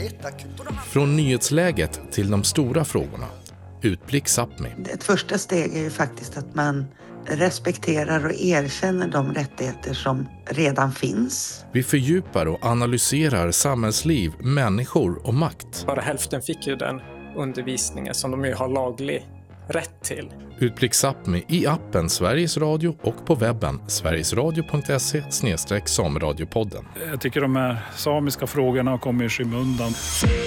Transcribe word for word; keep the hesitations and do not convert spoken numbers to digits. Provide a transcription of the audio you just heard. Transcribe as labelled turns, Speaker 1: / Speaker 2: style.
Speaker 1: Från nyhetsläget till de stora frågorna. Utblick Sápmi.
Speaker 2: Ett första steg är ju faktiskt att man respekterar och erkänner de rättigheter som redan finns.
Speaker 1: Vi fördjupar och analyserar samhällsliv, människor och makt.
Speaker 3: Bara hälften fick ju den undervisningen som de ju har laglig rätt till.
Speaker 1: Utblick Sápmi i appen Sveriges Radio och på webben sverigesradio punkt se slash sameradiopodden.
Speaker 4: Jag tycker de här samiska frågorna har kommit i skymundan.